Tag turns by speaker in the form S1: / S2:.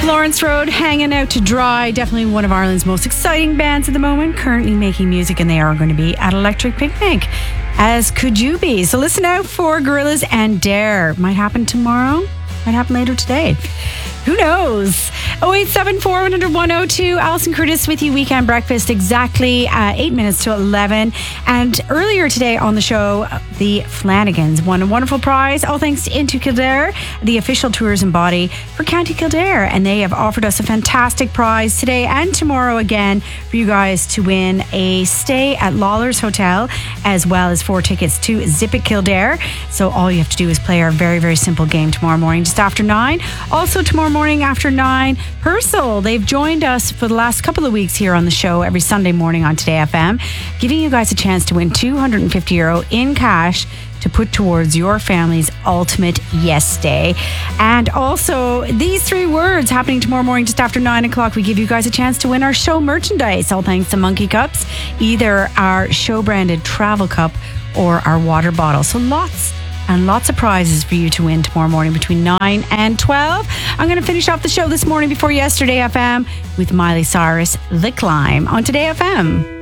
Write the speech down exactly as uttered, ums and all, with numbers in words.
S1: Lawrence Road, hanging out to dry. Definitely one of Ireland's most exciting bands at the moment, currently making music, and they are going to be at Electric Picnic, as could you be. So listen out for Gorillaz and Dare. Might happen tomorrow, might happen later today. Who knows? oh eight seven four, one hundred, one oh two. Alison Curtis with you, Weekend Breakfast, exactly uh, eight minutes to eleven. And earlier today on the show, the Flanagans won a wonderful prize, all thanks to Into Kildare, the official tourism body for County Kildare. And they have offered us a fantastic prize today and tomorrow again for you guys to win a stay at Lawler's Hotel, as well as four tickets to Zip It Kildare. So all you have to do is play our very, very simple game tomorrow morning, just after nine. Also tomorrow morning after nine, Purcell. They've joined us for the last couple of weeks here on the show every Sunday morning on Today F M, giving you guys a chance to win two hundred fifty euro in cash to put towards your family's ultimate yes day. And also these three words happening tomorrow morning just after nine o'clock. We give you guys a chance to win our show merchandise, all thanks to Monkey Cups, either our show branded travel cup or our water bottle. So lots and lots of prizes for you to win tomorrow morning between nine and twelve. I'm going to finish off the show this morning before Yesterday F M with Miley Cyrus, The Climb, on Today F M.